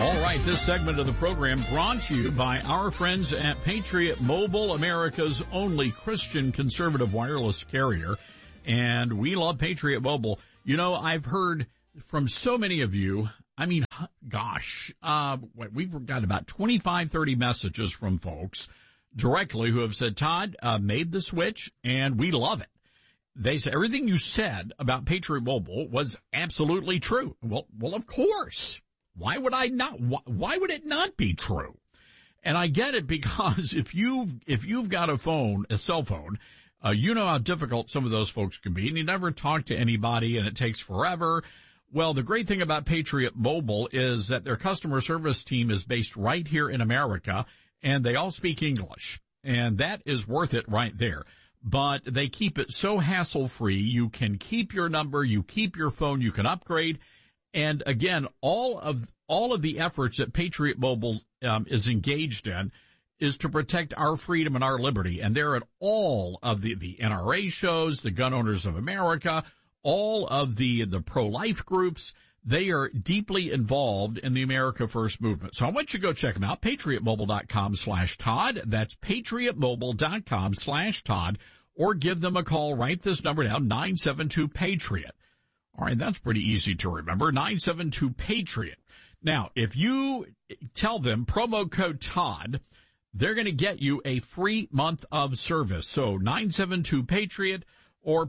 All right, this segment of the program brought to you by our friends at Patriot Mobile, America's only Christian conservative wireless carrier. And we love Patriot Mobile. You know, I've heard from so many of you, I mean, gosh, we've got about 25, 30 messages from folks directly who have said, Todd, made the switch and we love it. They say everything you said about Patriot Mobile was absolutely true. Well, of course. Why would it not be true? And I get it because if you've got a cell phone, you know how difficult some of those folks can be and you never talk to anybody and it takes forever. Well, the great thing about Patriot Mobile is that their customer service team is based right here in America and they all speak English, and that is worth it right there. But they keep it so hassle-free. You can keep your number, you keep your phone, you can upgrade. And again, all of the efforts that Patriot Mobile is engaged in is to protect our freedom and our liberty. And they're at all of the NRA shows, the Gun Owners of America, all of the pro-life groups. They are deeply involved in the America First movement. So I want you to go check them out, patriotmobile.com/Todd. That's patriotmobile.com/Todd. Or give them a call. Write this number down, 972-PATRIOT. All right, that's pretty easy to remember, 972-PATRIOT. Now, if you tell them promo code Todd, they're going to get you a free month of service. So 972-PATRIOT or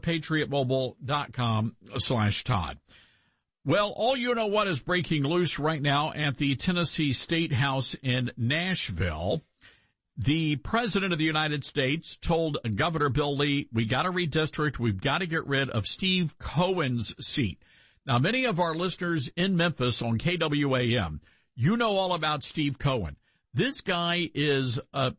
patriotmobile.com/Todd. Well, all you know what is breaking loose right now at the Tennessee State House in Nashville. The President of the United States told Governor Bill Lee, we got to redistrict. We've got to get rid of Steve Cohen's seat. Now, many of our listeners in Memphis on KWAM, you know all about Steve Cohen. This guy is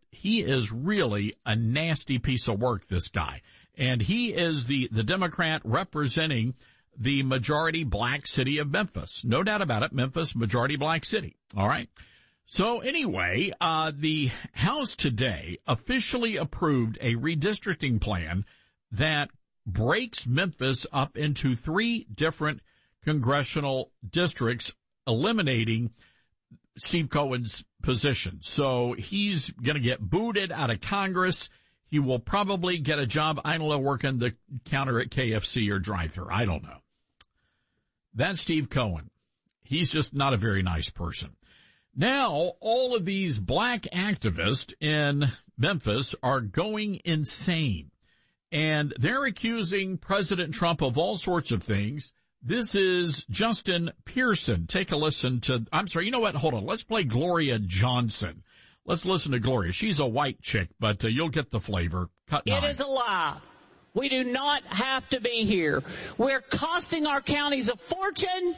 really a nasty piece of work, this guy. And he is the Democrat representing the majority black city of Memphis. No doubt about it, Memphis, majority black city. All right. So anyway, the House today officially approved a redistricting plan that breaks Memphis up into 3 different congressional districts, eliminating Steve Cohen's position. So he's going to get booted out of Congress. He will probably get a job, I don't know, working the counter at KFC or drive-thru. I don't know. That's Steve Cohen. He's just not a very nice person. Now, all of these black activists in Memphis are going insane, and they're accusing President Trump of all sorts of things. This is Justin Pearson. Take a listen to, I'm sorry, you know what? Hold on. Let's play Gloria Johnson. Let's listen to Gloria. She's a white chick, but you'll get the flavor. Cut 9. It is a lie. We do not have to be here. We're costing our counties a fortune.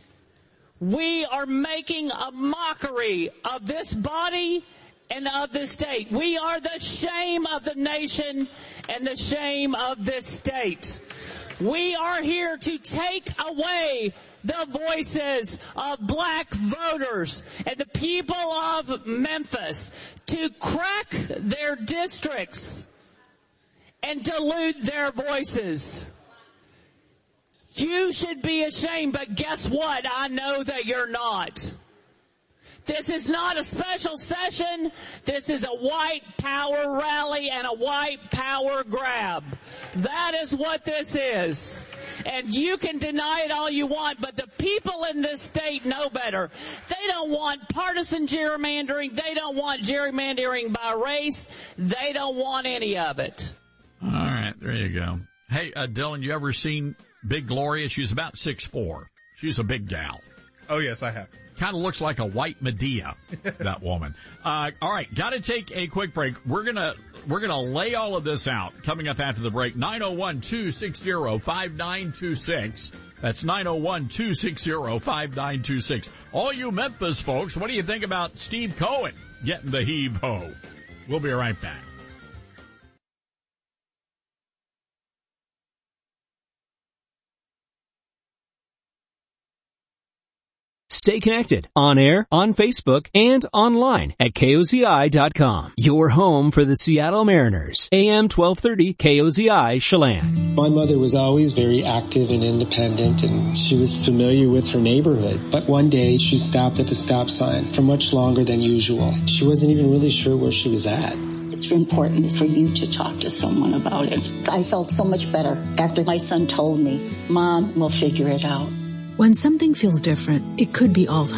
We are making a mockery of this body and of this state. We are the shame of the nation and the shame of this state. We are here to take away the voices of black voters and the people of Memphis, to crack their districts and dilute their voices. You should be ashamed, but guess what? I know that you're not. This is not a special session. This is a white power rally and a white power grab. That is what this is. And you can deny it all you want, but the people in this state know better. They don't want partisan gerrymandering. They don't want gerrymandering by race. They don't want any of it. All right, there you go. Hey, Dylan, you ever seen Big Gloria? She's about 6'4". She's a big gal. Oh, yes, I have. Kind of looks like a white Medea, that woman. All right, got to take a quick break. We're gonna lay all of this out coming up after the break. 901-260-5926. That's 901-260-5926. All you Memphis folks, what do you think about Steve Cohen getting the heave-ho? We'll be right back. Stay connected on air, on Facebook, and online at KOZI.com. Your home for the Seattle Mariners. AM 1230 KOZI Chelan. My mother was always very active and independent, and she was familiar with her neighborhood. But one day she stopped at the stop sign for much longer than usual. She wasn't even really sure where she was at. It's important for you to talk to someone about it. I felt so much better after my son told me, Mom, we'll figure it out. When something feels different, it could be Alzheimer's.